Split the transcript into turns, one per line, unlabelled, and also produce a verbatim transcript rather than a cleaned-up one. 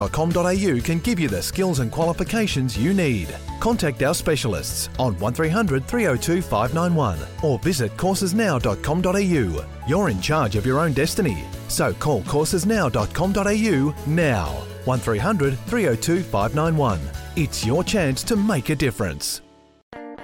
dot com dot a u can give you the skills and qualifications you need. Contact our specialists on one three hundred, three oh two, five nine one or visit courses now dot com dot a u. You're in charge of your own destiny, so call courses now dot com dot a u now. one three hundred, three oh two, five nine one. It's your chance to make a difference.